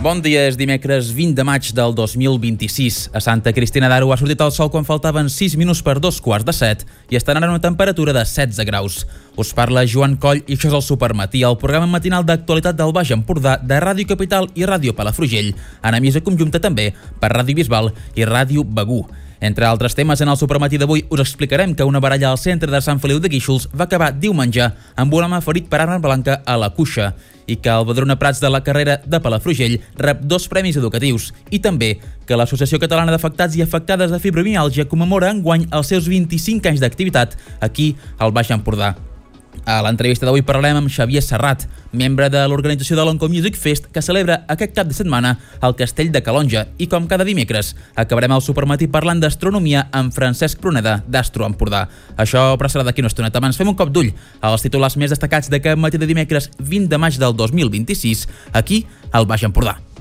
Bon dia, és dimecres 20 de maig del 2026. A Santa Cristina d'Aro ha sortit el sol quan faltaven 6 minuts per 2:15 i estan ara a una temperatura de 16 graus. Us parla Joan Coll i això és el Supermatí, el programa matinal d'actualitat del Baix Empordà de Ràdio Capital i Ràdio Palafrugell, en emissora conjunta també per Ràdio Bisbal i Ràdio Begur. Entre altres temes, en el Supermatí d'avui us explicarem que una baralla al centre de Sant Feliu de Guíxols va acabar diumenge amb un home ferit per arma blanca a la cuixa i que el Badruna Prats de la carrera de Palafrugell rep 2 premis educatius i també que l'Associació Catalana d'Afectats i Afectades de Fibromiàlgia commemora enguany els seus 25 anys d'activitat aquí al Baix Empordà. A l'entrevista d'avui parlarem amb Xavier Serrat, membre de l'organització de l'Onco Music Fest que celebra aquest cap de setmana al Castell de Calonja i com cada dimecres acabarem el Supermatí parlant d'astronomia amb Francesc Pruneda d'Astro Empordà. Això passarà d'aquí una estoneta. Abans fem un cop d'ull als titulars més destacats d'aquest matí de dimecres 20 de maig del 2026 aquí al Baix Empordà.